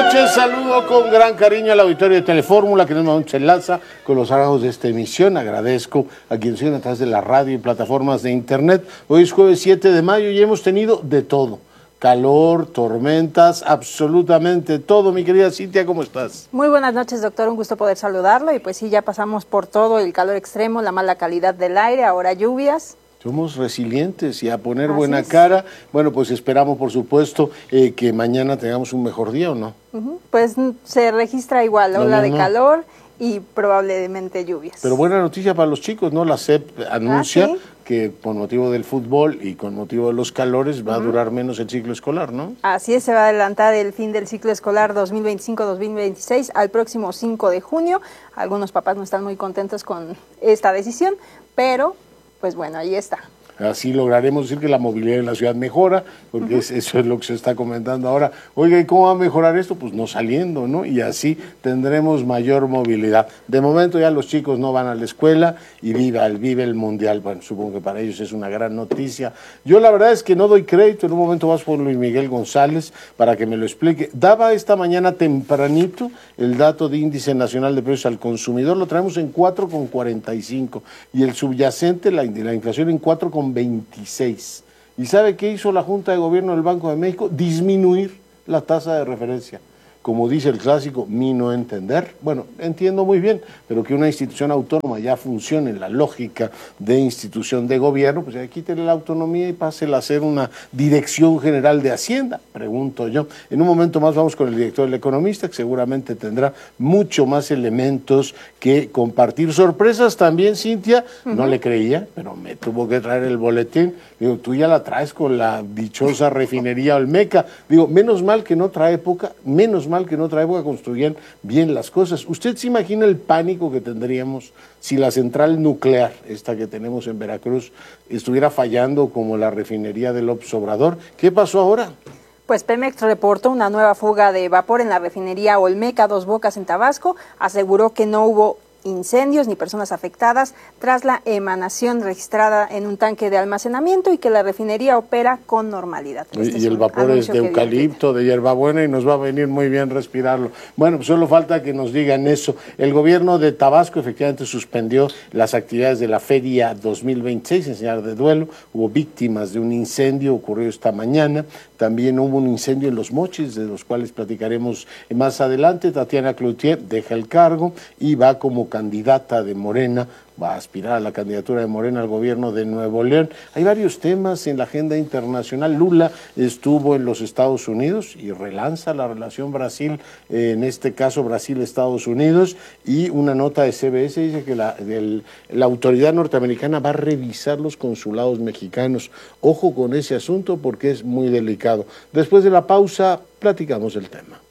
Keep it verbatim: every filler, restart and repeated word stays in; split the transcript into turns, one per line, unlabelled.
noches, saludo con gran cariño al auditorio de Telefórmula que en este momento se enlaza con los trabajos de esta emisión. Agradezco a quienes siguen a través de la radio y plataformas de internet. Hoy es jueves siete de mayo y hemos tenido de todo. Calor, tormentas, absolutamente todo. Mi querida Cintia, ¿cómo estás?
Muy buenas noches, doctor. Un gusto poder saludarlo. Y pues sí, ya pasamos por todo, el calor extremo, la mala calidad del aire, ahora lluvias.
Somos resilientes y a poner
Así
buena
es.
cara. Bueno, pues esperamos, por supuesto, eh, que mañana tengamos un mejor día, ¿o no?
Uh-huh. Pues se registra igual la
No,
ola
no,
de
no.
calor y probablemente lluvias.
Pero buena noticia para los chicos, ¿no? La S E P anuncia
Ah, ¿sí?
que con motivo del fútbol y con motivo de los calores va uh-huh. a durar menos el ciclo escolar, ¿no?
Así es, se va a adelantar el fin del ciclo escolar dos mil veinticinco dos mil veintiséis al próximo cinco de junio. Algunos papás no están muy contentos con esta decisión, pero pues bueno, ahí está.
Así lograremos decir que la movilidad en la ciudad mejora, porque uh-huh. es, eso es lo que se está comentando ahora. Oiga, ¿y cómo va a mejorar esto? Pues no saliendo, ¿no? Y así tendremos mayor movilidad. De momento ya los chicos no van a la escuela y viva el, vive el Mundial. Bueno, supongo que para ellos es una gran noticia. Yo la verdad es que no doy crédito. En un momento vas por Luis Miguel González para que me lo explique. Daba esta mañana tempranito el dato de índice nacional de precios al consumidor. Lo traemos en cuatro coma cuarenta y cinco y el subyacente, la, la inflación en cuatro coma veintiséis. ¿Y sabe qué hizo la Junta de Gobierno del Banco de México? Disminuir la tasa de referencia. Como dice el clásico, mi no entender. Bueno, entiendo muy bien, pero que una institución autónoma ya funcione en la lógica de institución de gobierno, pues ya quítele la autonomía y pásela a ser una dirección general de Hacienda, pregunto yo. En un momento más vamos con el director del Economista, que seguramente tendrá mucho más elementos que compartir. Sorpresas también, Cintia, uh-huh. no le creía, pero me tuvo que traer el boletín. Digo, tú ya la traes con la dichosa refinería Olmeca. Digo, menos mal que en otra época, menos mal que en otra época construían bien las cosas. ¿Usted se imagina el pánico que tendríamos si la central nuclear, esta que tenemos en Veracruz, estuviera fallando como la refinería de López Obrador? ¿Qué pasó ahora?
Pues Pemex reportó una nueva fuga de vapor en la refinería Olmeca Dos Bocas en Tabasco. Aseguró que no hubo incendios ni personas afectadas tras la emanación registrada en un tanque de almacenamiento y que la refinería opera con normalidad. Este
y el vapor es de eucalipto, de hierbabuena y nos va a venir muy bien respirarlo. Bueno, pues solo falta que nos digan eso. El gobierno de Tabasco efectivamente suspendió las actividades de la Feria dos mil veintiséis en señal de duelo. Hubo víctimas de un incendio, ocurrió esta mañana. También hubo un incendio en Los Mochis, de los cuales platicaremos más adelante. Tatiana Cloutier deja el cargo y va como candidata de Morena, va a aspirar a la candidatura de Morena al gobierno de Nuevo León. Hay varios temas en la agenda internacional. Lula estuvo en los Estados Unidos y relanza la relación Brasil, eh, en este caso Brasil-Estados Unidos, y una nota de C B S dice que la, del, la autoridad norteamericana va a revisar los consulados mexicanos. Ojo con ese asunto porque es muy delicado. Después de la pausa, platicamos el tema.